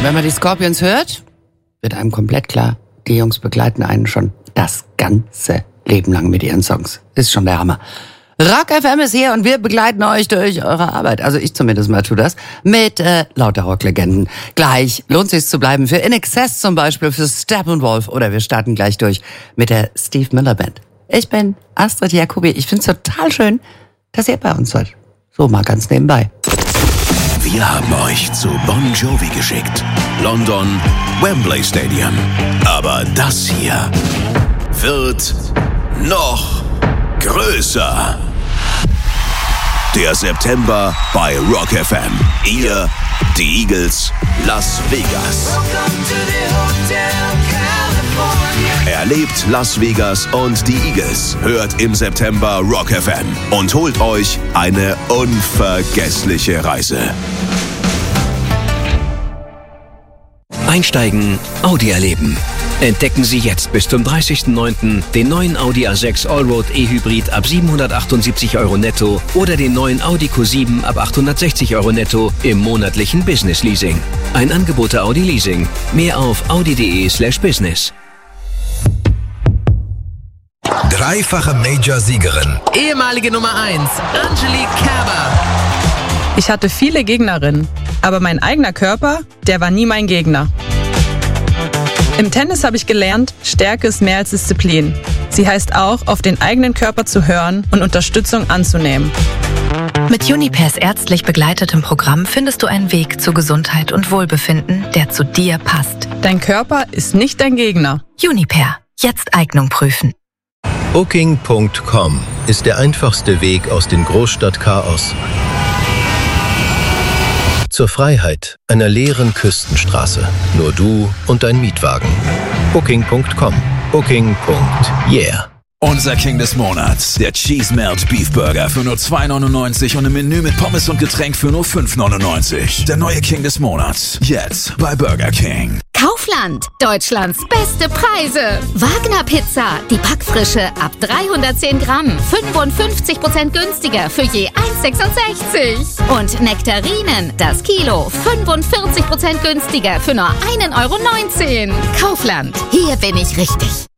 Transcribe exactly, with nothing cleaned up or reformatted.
Wenn man die Scorpions hört, wird einem komplett klar, die Jungs begleiten einen schon das ganze Leben lang mit ihren Songs. Ist schon der Hammer. Rock F M ist hier und wir begleiten euch durch eure Arbeit. Also ich zumindest mal tue das. Mit äh, lauter Rocklegenden. Gleich lohnt sich's zu bleiben. Für In Excess zum Beispiel, für Steppenwolf. Oder wir starten gleich durch mit der Steve Miller Band. Ich bin Astrid Jacobi. Ich find's total schön, dass ihr bei uns seid. So mal ganz nebenbei. Wir haben euch zu Bon Jovi geschickt. London, Wembley Stadium. Aber das hier wird noch größer. Der September bei Rock F M. Ihr, die Eagles, Las Vegas. Erlebt Las Vegas und die Eagles. Hört im September Rock F M und holt euch eine unvergessliche Reise. Einsteigen, Audi erleben. Entdecken Sie jetzt bis zum dreißigsten neunten den neuen Audi A sechs Allroad E-Hybrid ab siebenhundertachtundsiebzig Euro netto oder den neuen Audi Q sieben ab achthundertsechzig Euro netto im monatlichen Business Leasing. Ein Angebot der Audi Leasing. Mehr auf audi.de slash business. Dreifache Major-Siegerin. Ehemalige Nummer eins, Angelique Kerber. Ich hatte viele Gegnerinnen, aber mein eigener Körper, der war nie mein Gegner. Im Tennis habe ich gelernt, Stärke ist mehr als Disziplin. Sie heißt auch, auf den eigenen Körper zu hören und Unterstützung anzunehmen. Mit Unipairs ärztlich begleitetem Programm findest du einen Weg zu Gesundheit und Wohlbefinden, der zu dir passt. Dein Körper ist nicht dein Gegner. Unipair. Jetzt Eignung prüfen. Booking Punkt com ist der einfachste Weg aus dem Großstadtchaos zur Freiheit einer leeren Küstenstraße. Nur du und dein Mietwagen. Booking Punkt com. Booking. Yeah. Unser King des Monats, der Cheese Melt Beef Burger für nur zwei neunundneunzig und ein Menü mit Pommes und Getränk für nur fünf neunundneunzig. Der neue King des Monats, jetzt bei Burger King. Kaufland, Deutschlands beste Preise. Wagner Pizza, die Backfrische ab dreihundertzehn Gramm, fünfundfünfzig Prozent günstiger für je eins sechsundsechzig. Und Nektarinen, das Kilo, fünfundvierzig Prozent günstiger für nur ein Euro neunzehn. Kaufland, hier bin ich richtig.